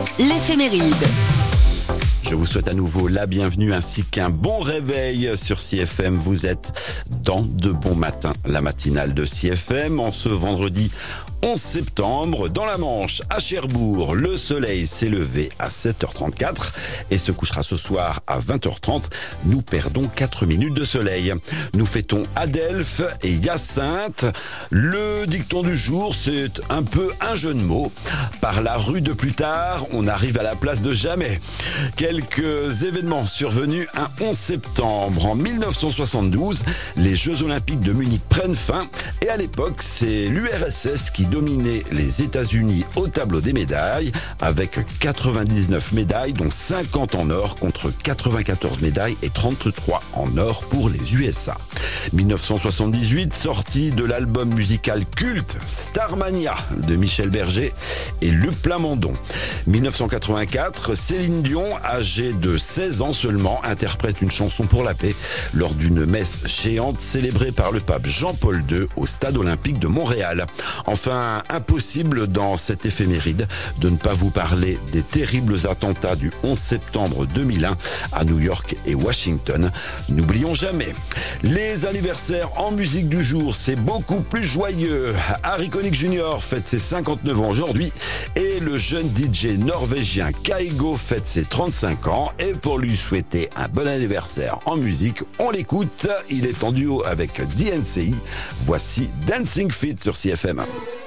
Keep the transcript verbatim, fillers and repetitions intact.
l'éphéméride. Je vous souhaite à nouveau la bienvenue ainsi qu'un bon réveil sur C F M. Vous êtes dans De Bons Matins, la matinale de C F M en ce vendredi onze septembre. Dans la Manche, à Cherbourg, le soleil s'est levé à sept heures trente-quatre et se couchera ce soir à vingt heures trente. Nous perdons quatre minutes de soleil. Nous fêtons Adelphes et Hyacinthe. Le dicton du jour, c'est un peu un jeu de mots. Par la rue de plus tard, on arrive à la place de jamais. Quelques événements survenus un onze septembre. En mille neuf cent soixante-douze, les Jeux Olympiques de Munich prennent fin et à l'époque, c'est l'U R S S qui dominait les États-Unis au tableau des médailles avec quatre-vingt-dix-neuf médailles dont cinquante en or contre quatre-vingt-quatorze médailles et trente-trois en or pour les U S A. mille neuf cent soixante-dix-huit, sortie de l'album musical culte Starmania de Michel Berger et Luc Plamondon. mille neuf cent quatre-vingt-quatre, Céline Dion, âgée de seize ans seulement, interprète une chanson pour la paix lors d'une messe géante célébrée par le pape Jean-Paul deux au Stade olympique de Montréal. Enfin, impossible dans cette éphéméride de ne pas vous parler des terribles attentats du onze septembre deux mille un à New York et Washington. N'oublions jamais. Les anniversaires en musique du jour, c'est beaucoup plus joyeux. Harry Connick Junior fête ses cinquante-neuf ans aujourd'hui et le jeune D J norvégien Kygo fête ses trente-cinq ans. Et pour lui souhaiter un bon anniversaire en musique, on l'écoute. Il est en duo avec D N C I. Voici Dancing Feet sur C F M.